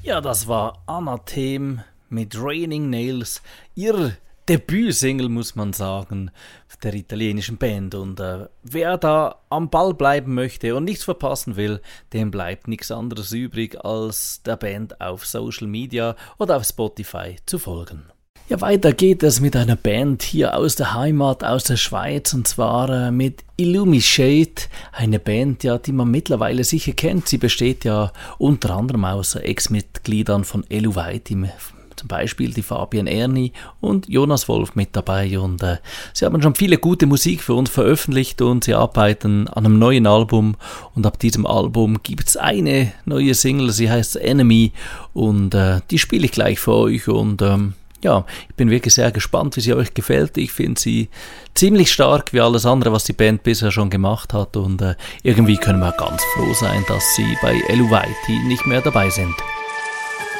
Ja, das war Anathem mit Raining Nails. Ihr Debütsingle, muss man sagen, der italienischen Band. Und wer da am Ball bleiben möchte und nichts verpassen will, dem bleibt nichts anderes übrig, als der Band auf Social Media oder auf Spotify zu folgen. Ja, weiter geht es mit einer Band hier aus der Heimat, aus der Schweiz, und zwar mit Illumishade, eine Band, ja, die man mittlerweile sicher kennt. Sie besteht ja unter anderem aus Ex-Mitgliedern von Eluveitim, zum Beispiel die Fabian Erni und Jonas Wolf mit dabei, und sie haben schon viele gute Musik für uns veröffentlicht und sie arbeiten an einem neuen Album, und ab diesem Album gibt es eine neue Single, sie heißt Enemy, und die spiele ich gleich für euch, und ja, ich bin wirklich sehr gespannt, wie sie euch gefällt. Ich finde sie ziemlich stark wie alles andere, was die Band bisher schon gemacht hat, und irgendwie können wir ganz froh sein, dass sie bei Eluveitim nicht mehr dabei sind.